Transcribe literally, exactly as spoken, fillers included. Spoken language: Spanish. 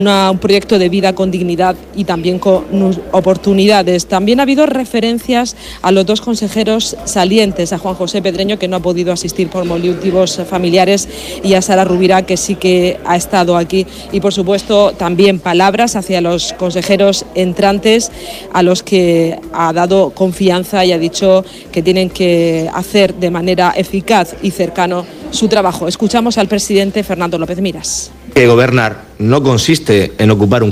Una, un proyecto de vida con dignidad y también con oportunidades. También ha habido referencias a los dos consejeros salientes, a Juan José Pedreño, que no ha podido asistir por motivos familiares, y a Sara Rubira, que sí que ha estado aquí. Y por supuesto también palabras hacia los consejeros entrantes, a los que ha dado confianza y ha dicho que tienen que hacer de manera eficaz y cercano su trabajo. Escuchamos al presidente Fernando López Miras. Que gobernar no consiste en ocupar un